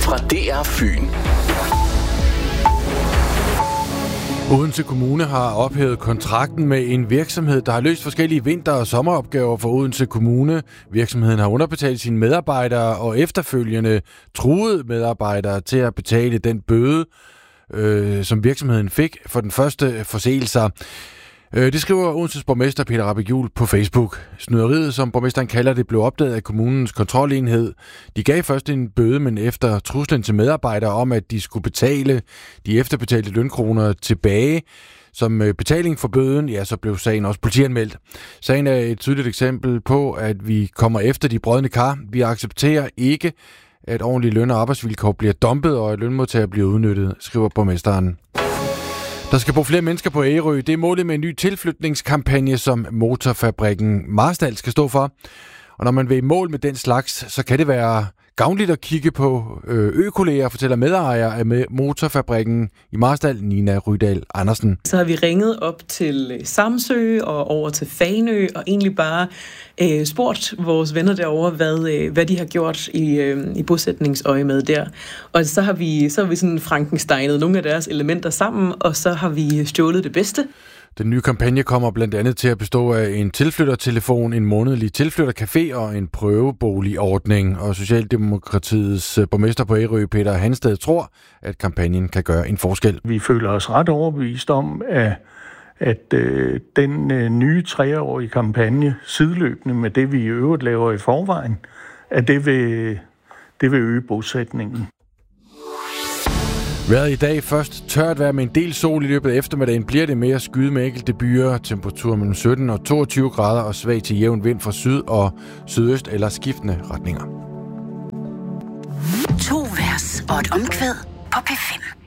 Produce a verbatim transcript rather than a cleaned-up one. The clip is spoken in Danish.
fra D R Fyn. Odense Kommune har ophævet kontrakten med en virksomhed, der har løst forskellige vinter- og sommeropgaver for Odense Kommune. Virksomheden har underbetalt sine medarbejdere og efterfølgende truet medarbejdere til at betale den bøde, øh, som virksomheden fik for den første forseelser. Øh, det skriver Odenses borgmester Peter Rahbæk-Juel på Facebook. Snyderiet, som borgmesteren kalder det, blev opdaget af kommunens kontrolenhed. De gav først en bøde, men efter truslen til medarbejdere om, at de skulle betale de efterbetalte lønkroner tilbage, som betaling for bøden, ja, så blev sagen også politianmeldt. Sagen er et tydeligt eksempel på, at vi kommer efter de brodne kar. Vi accepterer ikke, at ordentlige løn- og arbejdsvilkår bliver dumpet, og at lønmodtagere bliver udnyttet, skriver borgmesteren. Der skal bo flere mennesker på Ærø. Det er målet med en ny tilflytningskampagne, som motorfabrikken Marstal skal stå for. Og når man vil i mål med den slags, så kan det være gavnligt at kigge på ø-kolleger, fortæller medejer af motorfabrikken i Marstal, Nina Rydahl Andersen. Så har vi ringet op til Samsø og over til Fanø og egentlig bare øh, spurgt vores venner derovre, hvad, øh, hvad de har gjort i, øh, i bosætningsøje med der. Og så har vi, så har vi sådan frankensteinet nogle af deres elementer sammen, og så har vi stjålet det bedste. Den nye kampagne kommer blandt andet til at bestå af en tilflyttertelefon, en månedlig tilflyttercafé og en prøveboligordning. Og Socialdemokratiets borgmester på Ærø, Peter Hansted, tror, at kampagnen kan gøre en forskel. Vi føler os ret overbevist om, at, at øh, den øh, nye treårige kampagne, sideløbende med det, vi i øvrigt laver i forvejen, at det vil, det vil øge bosætningen. Vejret i dag først tørt vejr med en del sol i løbet af eftermiddagen. Bliver det mere skyde med enkelte byer. Temperatur mellem sytten og toogtyve grader og svag til jævn vind fra syd og sydøst eller skiftende retninger. To vers og et omkvæd på P fem.